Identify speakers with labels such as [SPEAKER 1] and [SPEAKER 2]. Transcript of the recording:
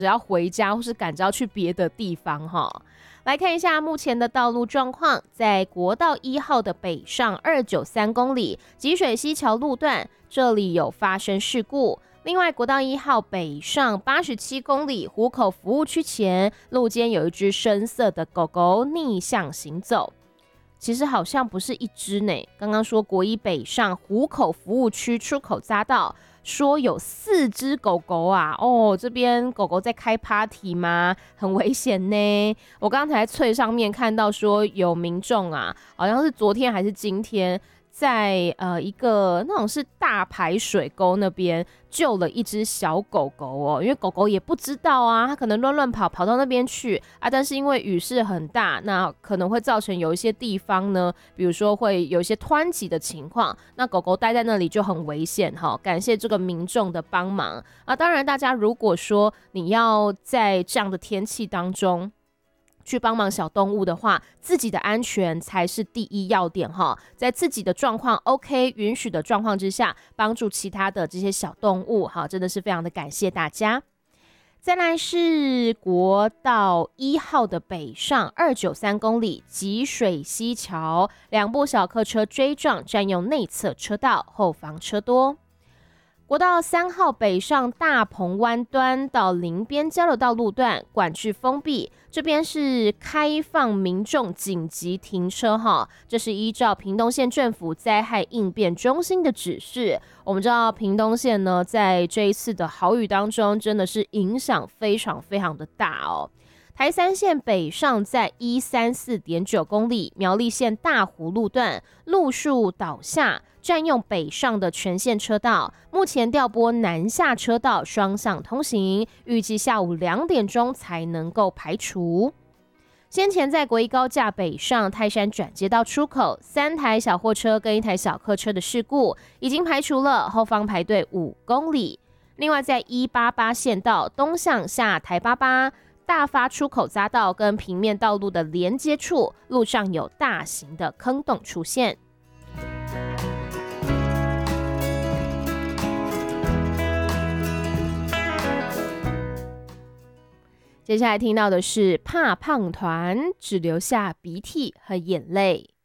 [SPEAKER 1] 要回家或是赶着要去别的地方哈。来看一下目前的道路状况，在国道1号的北上293公里吉水溪桥路段，这里有发生事故。另外，国道1号北上87公里湖口服务区前，路肩有一只深色的狗狗逆向行走。其实好像不是一只呢，刚刚说国一北上湖口服务区出口匝道，说有4只狗狗啊，这边狗狗在开 party 吗？很危险呢。我刚才脆上面看到说有民众啊，好像是昨天还是今天，在一个那种是大排水沟那边救了一只小狗狗因为狗狗也不知道啊，它可能乱跑到那边去啊，但是因为雨势很大，那可能会造成有一些地方呢，比如说会有一些湍急的情况，那狗狗待在那里就很危险感谢这个民众的帮忙啊。当然大家如果说你要在这样的天气当中去帮忙小动物的话，自己的安全才是第一要点在自己的状况 OK 允许的状况之下，帮助其他的这些小动物真的是非常的感谢大家。再来是国道1号的北上293公里吉水溪桥，两部小客车追撞，占用内侧车道，后方车多。国道3号北上大鹏湾端到林边交流道路段管制封闭，这边是开放民众紧急停车这是依照屏东县政府灾害应变中心的指示。我们知道屏东县呢，在这一次的豪雨当中，真的是影响非常非常的大台三线北上在134.9公里，苗栗县大湖路段路树倒下，占用北上的全线车道，目前调拨南下车道双向通行，预计下午2点钟才能够排除。先前在国一高架北上泰山转接道出口，3台小货车跟1台小客车的事故已经排除了，后方排队5公里。另外在188线道东向下台88大发出口匝道跟平面道路的连接处，路上有大型的坑洞出现。接下来听到的是怕胖团，只留下鼻涕和眼泪。